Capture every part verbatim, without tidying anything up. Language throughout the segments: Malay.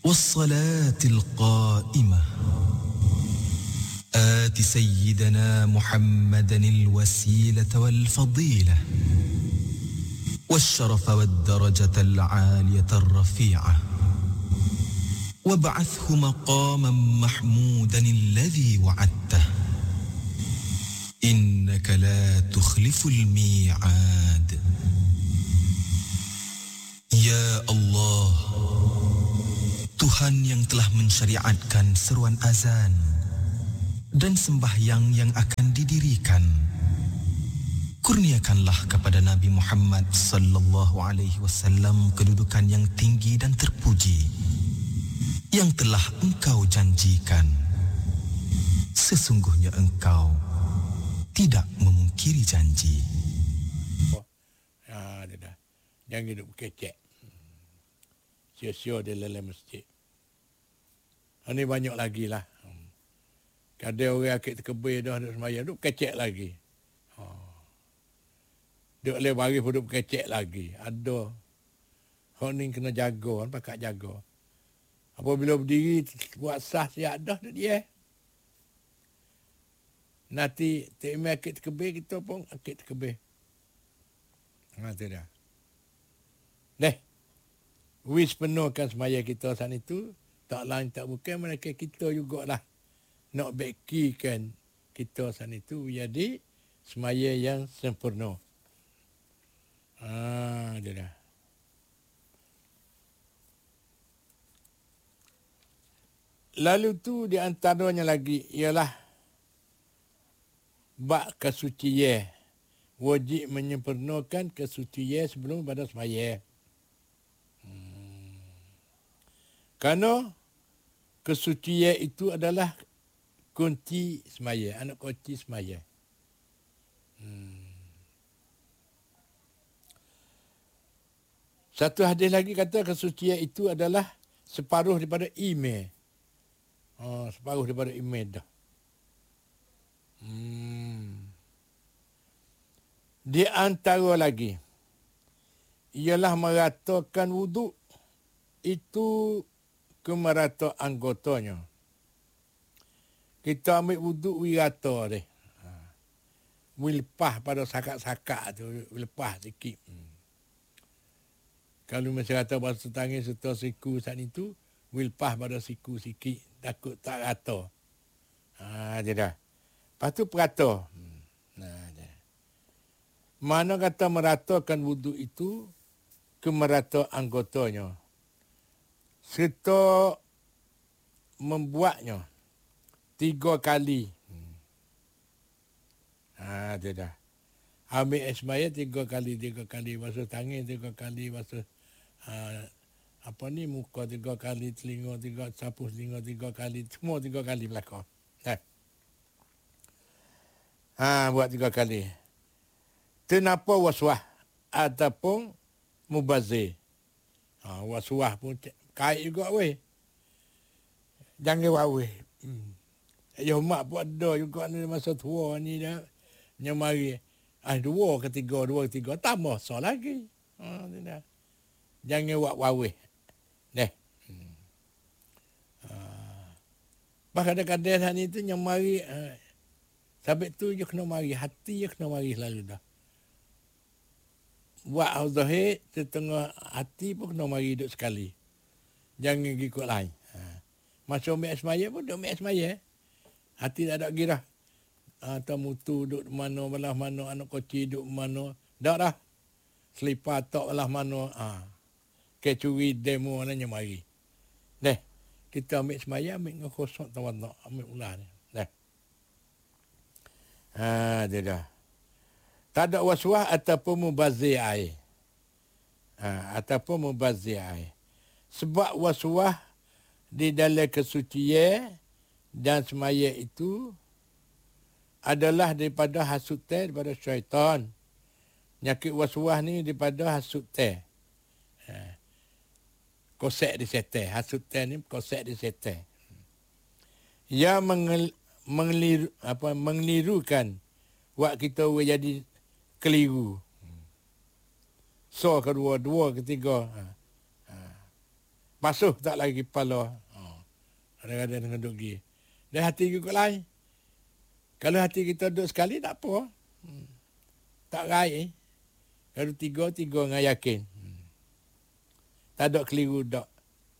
والصلاة القائمة آت سيدنا محمدا الوسيلة والفضيلة والشرف والدرجة العالية الرفيعة وابعثه مقاما محمودا الذي وعدته إنك لا تخلف الميعاد. Ya Allah, Tuhan yang telah mensyariatkan seruan azan dan sembahyang yang akan didirikan, kurniakanlah kepada Nabi Muhammad sallallahu alaihi wasallam kedudukan yang tinggi dan terpuji yang telah engkau janjikan. Sesungguhnya engkau tidak memungkiri janji. Oh, ha, dia dah. Jangan duduk kecek. Sia-sia dia dalam masjid. Ini banyak lagi lah. Kadang orang akik terkebir dah duduk semayang, duduk kecek lagi. Oh. Duduk oleh baris pun duduk kecek lagi. Ada. Orang ni kena jaga, kan pakat jaga. Apabila berdiri, buat sah siap dah tu dia. Nanti tak akik terkebir, kita pun akik terkebir. Ha, tu dah. Deh. Wis penuhkan semaya kita saat itu, tak lain tak bukan mereka kita jugalah nak bakikan kita saat itu jadi semaya yang sempurna. Ah, dia dah. Lalu tu di antaranya lagi ialah bak kesucian. Wajib menyempurnakan kesucian sebelum pada semaya. Karena kesucian itu adalah kunci semaya, anak kunci semaya. Hmm. Satu hadis lagi kata kesucian itu adalah separuh daripada iman. Oh, separuh daripada iman dah. Hmm. Di antara lagi ialah meratakan wuduk itu ke merata anggotanya. Kita ambil wuduk wirata dia. Ha. Wilpah pada sakak-sakak tu, wilpah sikit. Hmm. Kalau masih kata basuh tangan serta siku saat itu, wilpah pada siku sikit, takut tak rata. Ha, dia dah. Lepas tu perata. Hmm. Nah, dia. Mana kata meratakan wuduk itu ke merata anggotanya. Serta membuatnya tiga kali. Hmm. Ha, dia dah. Ambil esmaya tiga kali, tiga kali. Basuh tangan tiga kali, basuh uh, apa ni, muka tiga kali, telinga tiga, sapu telinga tiga kali. Semua tiga kali belakang. Ha. ha, buat tiga kali. Kenapa waswah ataupun mubazir. Ha, waswah pun kait juga weh. Jangan waweh. Hmm. Ya mak pun ada juga ni masa tua ni dah. Yang mari. Ah, dua ketiga, dua ketiga. Tambah so lagi. Ha, dah. Jangan wak waweh. Deh. Hmm. Ha. Bah kadang-kadang saat ni tu yang mari. Ha, sampai tu je kena mari. Hati je kena mari selalu dah. Buat zahir setengah hati pun kena mari duduk sekali. Jangan ikut lain. Ha. Masa ambil semaya pun duduk ambil semaya. Hati tak ada kira. Atau mutu duduk mana, belah mana, anak kecil duduk mana. Tak dah. Selipar tak belah mana. Ha. Kecuri demo nanya mari. Deh. Kita ambil semaya, ambil dengan kosong tawan tak. Ambil ulah ni. Deh. Ha, dia dah. Tak ada waswah ataupun mubazir air. Ha, ataupun mubazir air. Sebab waswah di dalam kesucian dan semaya itu adalah daripada hasutan daripada syaitan. Nyakit waswah ni daripada hasutan. Ha. Kosek di setan. Hasutan ni kosek di setan. Yang mengel, mengeliru, apa, mengelirukan wak kita jadi keliru. So kedua, dua ketiga. Ha. Ha. Basuh tak lagi kepala. Oh. Kadang-kadang dengan duduk pergi. Dan hati kita lain. Kalau hati kita duduk sekali, tak apa. Hmm. Tak raih. Kalau tiga, tiga dengan yakin. Hmm. Tak ada keliru tak.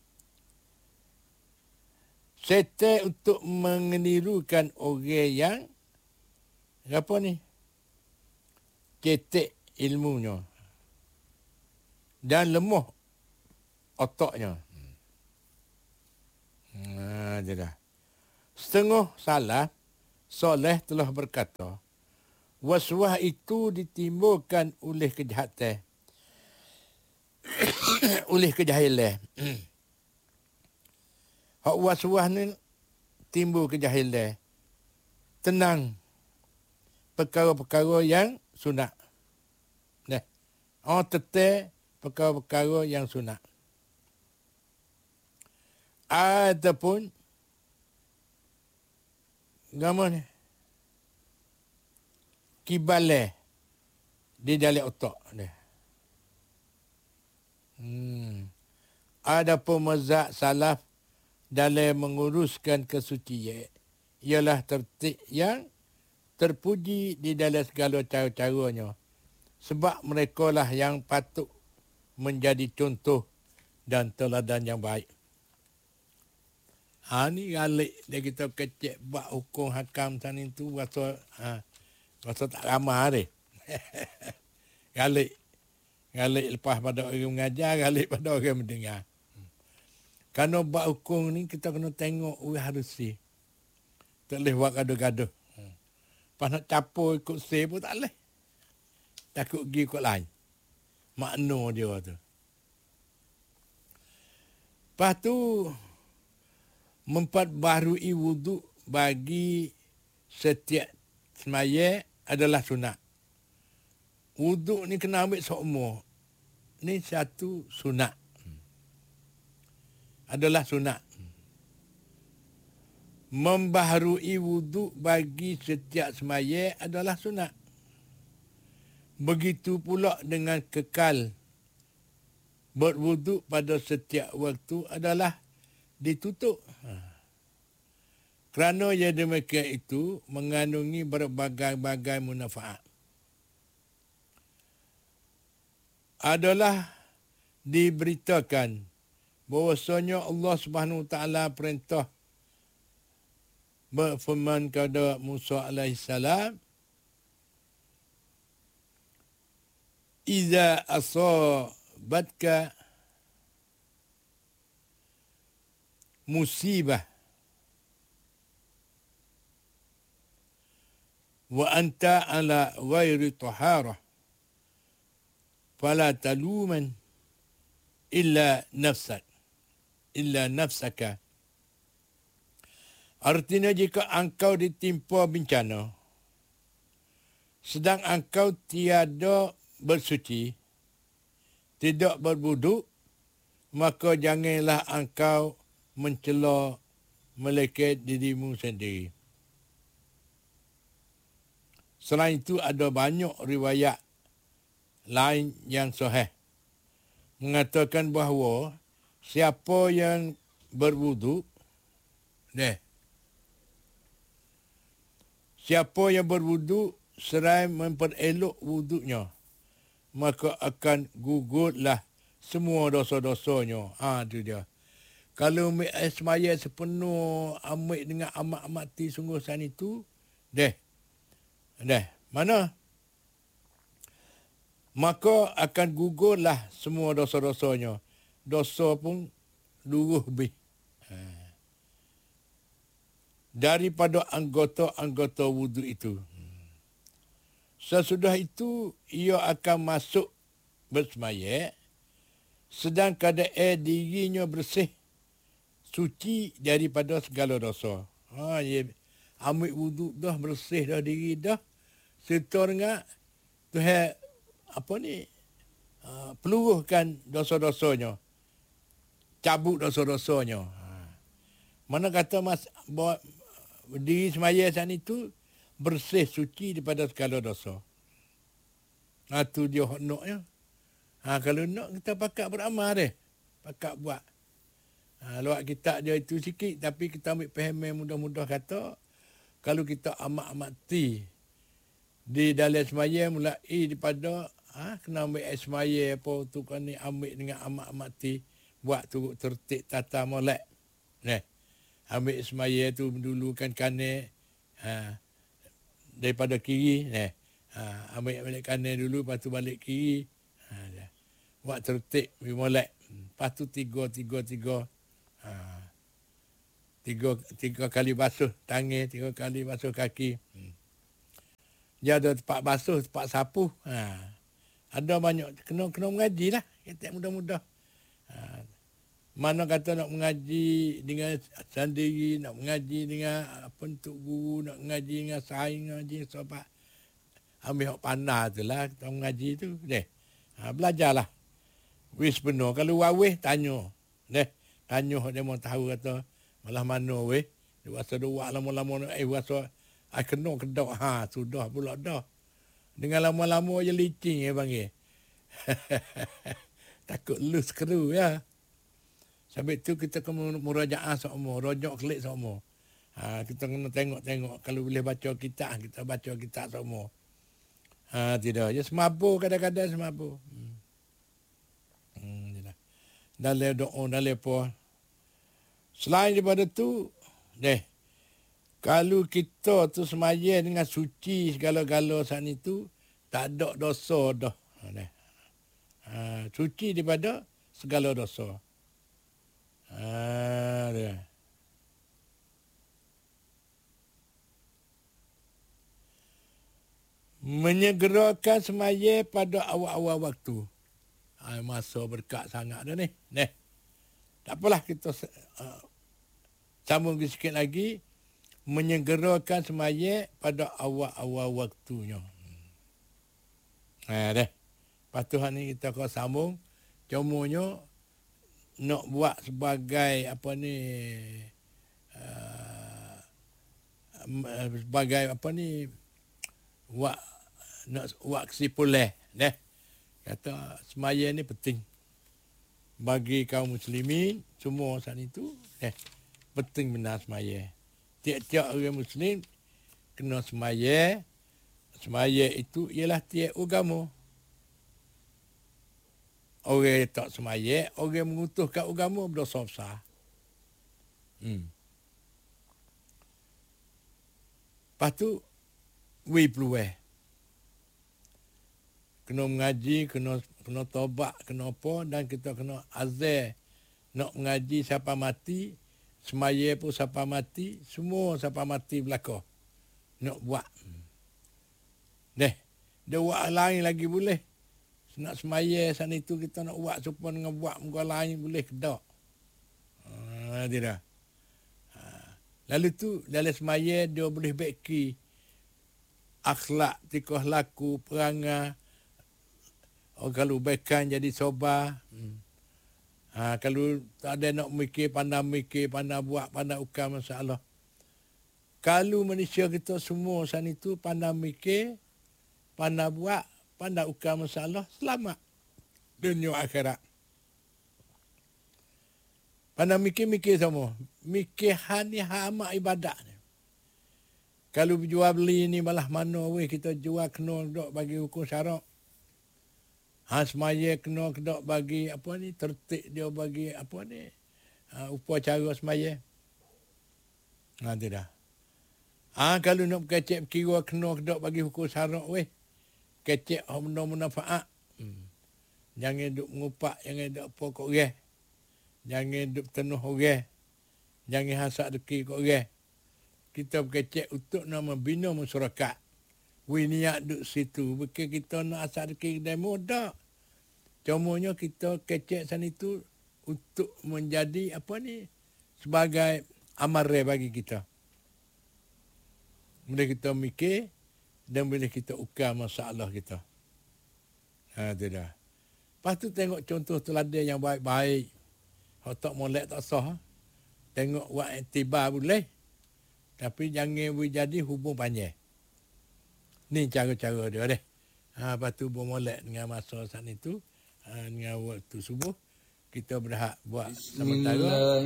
Setan untuk menirukan orang yang apa ni? Cetek ilmunya. Dan lemah otaknya. Nah, dia dah. Setengah salah, Soleh telah berkata, waswah itu ditimbulkan oleh kejahatan. oleh kejahilan. Hak waswah ni timbul kejahilan. Tenang. Perkara-perkara yang sunat. Nah. Oh, tetap perkara-perkara yang sunat. Ataupun Gama ni kibale di dalam otak dia. Hmm. Ada pemazhab salaf dalam menguruskan kesucian ialah tertib yang terpuji di dalam segala cara-caranya. Sebab mereka lah yang patut menjadi contoh dan teladan yang baik. Ha ni galik dia kita kecek buat hukum hakam sana itu rasa ha rasa tak ramah dia. galik. Galik lepas pada orang mengajar, galik pada orang mendengar. Kerana buat hukum ni kita kena tengok orang harus si. Tak boleh buat gaduh-gaduh. Pas nak capur ikut si pun tak boleh. Takut pergi ikut lain. Makna dia tu. Lepas tu memperbaharui wuduk bagi setiap semaya adalah sunat. Wuduk ni kena ambil seumur. Ni satu sunat. Adalah sunat. Membaharui wuduk bagi setiap semaya adalah sunat. Begitu pula dengan kekal berwuduk pada setiap waktu adalah ditutup. Ha. Kerana ia demikian itu mengandungi berbagai-bagai manfaat. Adalah diberitakan bahwasanya Allah Subhanahu Wa Taala perintah berfirman kepada Musa alaihissalam, "Iza asabatka musibah wa anta ala ghairi taharah fala taluman illa nafsak illa nafsaka." Artinya jika engkau ditimpa bencana sedang engkau tiada bersuci, tidak berwuduk, maka janganlah engkau mencela melekat dirimu sendiri. Selain itu ada banyak riwayat lain yang sahih mengatakan bahawa siapa yang berwuduk, deh, siapa yang berwuduk serai memperelok wuduknya, maka akan gugurlah semua dosa-dosanya. Ha, itu dia. Kalau ambil air semaya sepenuh, ambil dengan amat-amat ti sungguh san itu, deh, deh, mana? Maka akan gugurlah semua dosa-dosanya. Dosa pun luruh lebih. Ha. Daripada anggota-anggota wuduk itu. Sesudah itu, ia akan masuk bersemaya, sedang keadaan dirinya bersih, suci daripada segala dosa. Ha, ia ambil wuduk dah, bersih dah diri dah. Serta dengan Tuhan, apa ni, uh, peluruhkan dosa-dosanya. Cabut dosa-dosanya. Ha. Mana kata mas, bawa, diri semaya saat itu, bersih, suci daripada segala dosa. Ha, tu dia nak ya. Ha, kalau nak, kita pakat beramal deh. Pakat buat. Ha, luak kita dia itu sikit, tapi kita ambil faham yang mudah-mudah kata, kalau kita amat-amat ti di dalam semaya mulai daripada ha, kena ambil semaya apa tu kan ni, ambil dengan amat-amat ti, buat tu tertib tata molek. Nah, ambil semaya tu dulu kan kane ha, daripada kiri, nah. Ha, ambil balik kanan dulu, lepas tu balik kiri. Ha, buat tertib, molek. Lepas tu tiga, tiga, tiga. Ha, tiga, tiga kali basuh tangan, tiga kali basuh kaki. Hmm. Dia ada tempat basuh, tempat sapu. Ha, ada banyak. Kena kena mengaji lah. Kita mudah-mudah. Ha, mana kata nak mengaji dengan sendiri, nak mengaji dengan apa untuk guru, nak mengaji dengan saing, mengaji dengan sahabat. Ambil hak pandai tu lah, kita mengaji tu. Deh. Ha, belajarlah. Wis benar. Kalau wawih, tanya. Deh. Tanya dia mau tahu kata, malah mana weh. Dia rasa dua lama-lama, eh rasa, I kena kedok. Ha, sudah pula dah. Dengan lama-lama je licin ya bang. Takut lose kru ya. Sampai tu kita kena murajaah semua, rojak kelik semua. Ha, kita kena tengok-tengok. Kalau boleh baca kitab, kita baca kitab semua. Ha, tidak. Ya semabur kadang-kadang semabur. Hmm. Hmm, tidak. Dalam doa, dalam apa. Selain daripada tu, deh, kalau kita tu semaya dengan suci segala-gala saat itu, tak ada dosa dah. Ha, deh. Ha, suci daripada segala dosa. Ha, deh. Menyegerakan semaya pada awal-awal waktu. Ha, masa berkat sangat dah ni. Nih. Tak apalah kita uh, sambung sikit lagi. Menyegerakan semaya pada awal-awal waktunya. Ha, dah. Lepas tu ni kita kau sambung. Cumanya nak buat sebagai apa ni, uh, sebagai apa ni, buat nak buat kesimpulan, deh. Kata semaya ni penting bagi kaum muslimin semua saat itu, deh. Penting benar semaya. Tiap-tiap orang muslim kena semaya. Semaya itu ialah tiap agama. Orang tak semaya, orang mengutuh kat agama berdosa besar. Hmm. Lepas tu, we peluang. Kena mengaji, kena kena tobat, kena apa, dan kita kena azar nak mengaji siapa mati, semaya pun siapa mati, semua siapa mati belakang. Nak buat. Deh, dia buat lain lagi boleh. Nak semaya sana itu kita nak buat supaya dengan buat muka lain boleh kedak. Ha, tidak. Ha. Lalu tu dalam semaya dia boleh baiki akhlak, tikah laku, perangai. Oh, kalau baikan jadi sobar. Hmm. Ha, kalau tak ada nak mikir, pandai mikir, pandai buat, pandai ukam masalah. Kalau manusia kita semua sana itu pandai mikir, pandai buat, pandai ukam masalah, selamat dunia akhirat. Pandai mikir-mikir semua. Mikir hani hama ibadat. Kalau jual beli ni malah mana weh kita jual kena dok bagi hukum syarak. Ha, semaya kena kedok bagi apa ni, tertib dia bagi apa ni, ha, upacara semaya. Ha, tidak. Ha, kalau nak kecek kira kena kedok bagi hukum syarak weh. Kecek benda manfaat. Hmm. Jangan duk mengupak, jangan duk apa kok orang. Jangan duk tenuh orang. Jangan hasad deki kok orang. Kita berkecek untuk nak membina masyarakat. We niat duk situ. Bukan kita nak asal deki demo dak. Cumanya kita kecek sana itu untuk menjadi apa ni, sebagai amaran bagi kita. Boleh kita mikir dan boleh kita ukar masalah kita. Ha, tu dah. Lepas tu tengok contoh teladan yang baik-baik. Kalau tak molek tak sah. Tengok buat iktibar boleh. Tapi jangan jadi hubung panjang. Ni cara-cara dia deh. Ha, lepas tu bermolek dengan masa saat itu. Ha, dengan waktu subuh. kita berhak buat sementara.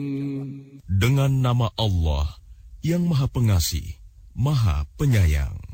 Dengan nama Allah yang Maha Pengasih, Maha Penyayang.